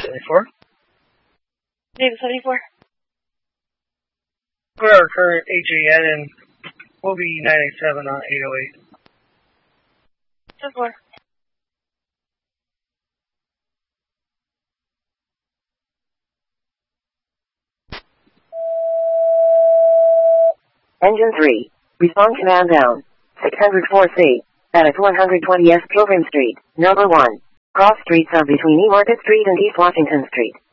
74. David 74. We're our current AJN and we'll be 987 on 808. 74. Engine 3. Respond command down. 604C. At 120S Pilgrim Street, number 1. Cross streets are between E Market Street and East Washington Street.